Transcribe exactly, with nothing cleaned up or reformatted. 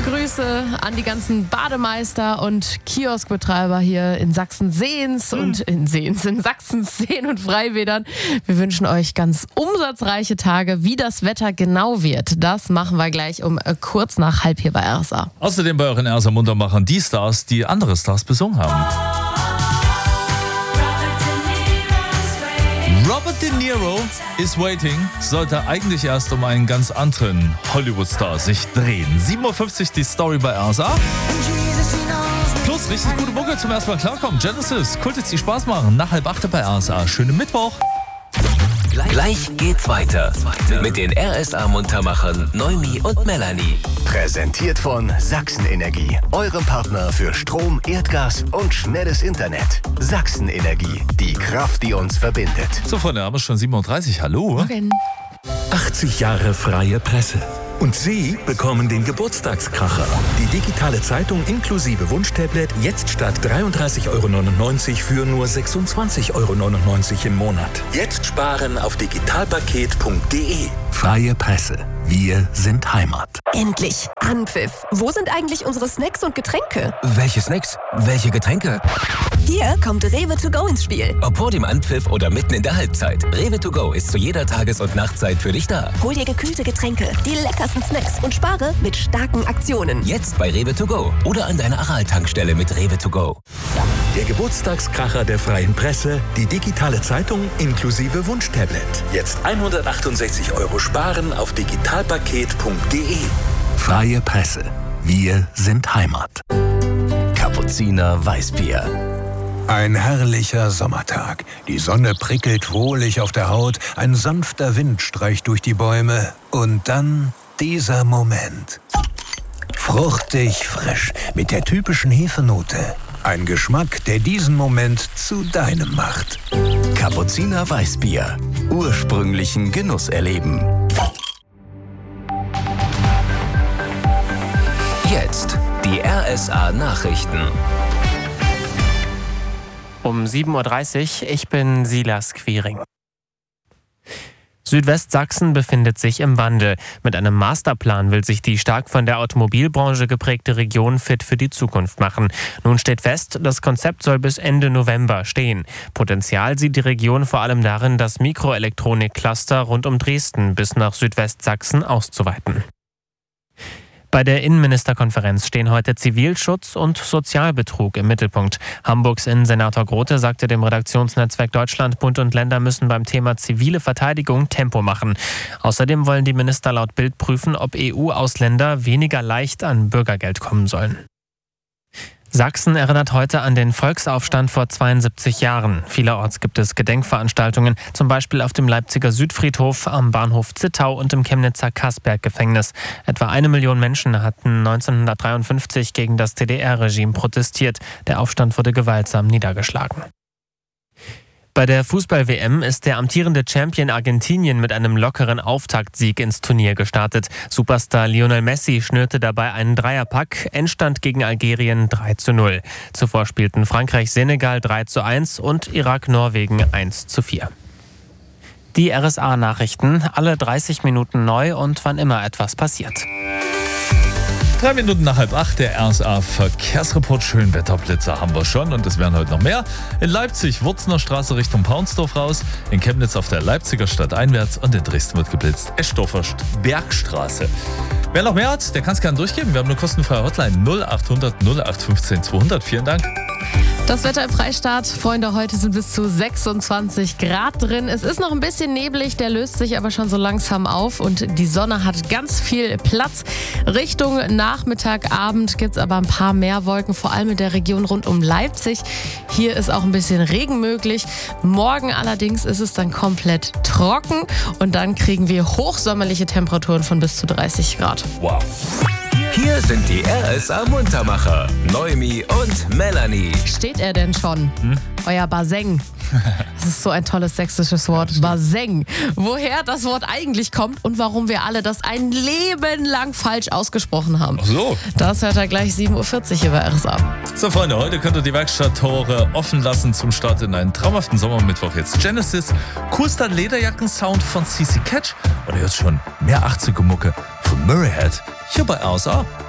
Grüße an die ganzen Bademeister und Kioskbetreiber hier in Sachsen-Sehens hm. und in Sehens, in Sachsen-Seen und Freibädern. Wir wünschen euch ganz umsatzreiche Tage. Wie das Wetter genau wird, das machen wir gleich um äh, kurz nach halb hier bei R S A. Außerdem bei euren R S A-Muntermachern die Stars, die andere Stars besungen haben. Robert De Niro is Waiting sollte eigentlich erst um einen ganz anderen Hollywood-Star sich drehen. sieben Uhr fünfzig die Story bei R S A. Plus richtig gute Mucke zum ersten Mal klarkommen. Genesis, Kultis, die Spaß machen. Nach halb acht bei R S A. Schönen Mittwoch. Gleich geht's weiter mit den R S A-Muntermachern Noemi und Melanie. Präsentiert von Sachsen-Energie, eurem Partner für Strom, Erdgas und schnelles Internet. Sachsen-Energie, die Kraft, die uns verbindet. So, Freunde, haben wir schon sieben Uhr dreißig. Hallo. Morgen. achtzig Jahre freie Presse. Und Sie bekommen den Geburtstagskracher. Die digitale Zeitung inklusive Wunschtablet jetzt statt dreiunddreißig Euro neunundneunzig für nur sechsundzwanzig Euro neunundneunzig im Monat. Jetzt sparen auf digitalpaket punkt de. Freie Presse. Wir sind Heimat. Endlich. Anpfiff. Wo sind eigentlich unsere Snacks und Getränke? Welche Snacks? Welche Getränke? Hier kommt Rewe to go ins Spiel. Ob vor dem Anpfiff oder mitten in der Halbzeit. Rewe to go ist zu jeder Tages- und Nachtzeit für dich da. Hol dir gekühlte Getränke, die leckersten Snacks und spare mit starken Aktionen. Jetzt bei Rewe to go oder an deiner Aral-Tankstelle mit Rewe to go. Der Geburtstagskracher der freien Presse, die digitale Zeitung inklusive Wunschtablet. Jetzt hundertachtundsechzig Euro sparen auf digitalpaket punkt de. Freie Presse. Wir sind Heimat. Kapuziner Weißbier. Ein herrlicher Sommertag. Die Sonne prickelt wohlig auf der Haut, ein sanfter Wind streicht durch die Bäume und dann dieser Moment. Fruchtig frisch mit der typischen Hefenote. Ein Geschmack, der diesen Moment zu deinem macht. Kapuziner Weißbier. Ursprünglichen Genuss erleben. Jetzt die R S A-Nachrichten. Um sieben Uhr dreißig, ich bin Silas Quiring. Südwestsachsen befindet sich im Wandel. Mit einem Masterplan will sich die stark von der Automobilbranche geprägte Region fit für die Zukunft machen. Nun steht fest, das Konzept soll bis Ende November stehen. Potenzial sieht die Region vor allem darin, das Mikroelektronik-Cluster rund um Dresden bis nach Südwestsachsen auszuweiten. Bei der Innenministerkonferenz stehen heute Zivilschutz und Sozialbetrug im Mittelpunkt. Hamburgs Innensenator Grote sagte dem Redaktionsnetzwerk Deutschland, Bund und Länder müssen beim Thema zivile Verteidigung Tempo machen. Außerdem wollen die Minister laut Bild prüfen, ob E U-Ausländer weniger leicht an Bürgergeld kommen sollen. Sachsen erinnert heute an den Volksaufstand vor zweiundsiebzig Jahren. Vielerorts gibt es Gedenkveranstaltungen, zum Beispiel auf dem Leipziger Südfriedhof, am Bahnhof Zittau und im Chemnitzer Kaßberg-Gefängnis. Etwa eine Million Menschen hatten neunzehnhundertdreiundfünfzig gegen das T D R-Regime protestiert. Der Aufstand wurde gewaltsam niedergeschlagen. Bei der Fußball-W M ist der amtierende Champion Argentinien mit einem lockeren Auftaktsieg ins Turnier gestartet. Superstar Lionel Messi schnürte dabei einen Dreierpack, Endstand gegen Algerien drei zu null. Zuvor spielten Frankreich-Senegal drei zu eins und Irak-Norwegen eins zu vier. Die R S A-Nachrichten, alle dreißig Minuten neu und wann immer etwas passiert. Drei Minuten nach halb acht, der R S A-Verkehrsreport. Schönwetterblitzer haben wir schon und es werden heute noch mehr. In Leipzig, Wurzner Straße Richtung Paunsdorf raus, in Chemnitz auf der Leipziger Stadt einwärts und in Dresden wird geblitzt, Eschdorfer Bergstraße. Wer noch mehr hat, der kann es gerne durchgeben. Wir haben eine kostenfreie Hotline null achthundert null acht fünfzehn zweihundert. Vielen Dank. Das Wetter im Freistaat, Freunde, heute sind bis zu sechsundzwanzig Grad drin. Es ist noch ein bisschen neblig, der löst sich aber schon so langsam auf und die Sonne hat ganz viel Platz. Richtung Nachmittag, Abend gibt es aber ein paar mehr Wolken, vor allem in der Region rund um Leipzig. Hier ist auch ein bisschen Regen möglich. Morgen allerdings ist es dann komplett trocken und dann kriegen wir hochsommerliche Temperaturen von bis zu dreißig Grad. Wow. Hier sind die R S A-Muntermacher, Noemi und Melanie. Steht er denn schon? Hm? Euer Baseng. Das ist so ein tolles sächsisches Wort. Baseng. Woher das Wort eigentlich kommt und warum wir alle das ein Leben lang falsch ausgesprochen haben. Ach so. Das hört er gleich sieben Uhr vierzig hier bei R S A. So, Freunde, heute könnt ihr die Werkstatttore offen lassen zum Start in einen traumhaften Sommermittwoch. Jetzt Genesis, coolster Lederjacken-Sound von C C Catch und ihr hört schon mehr achtziger Mucke von Murray Head hier bei R S A.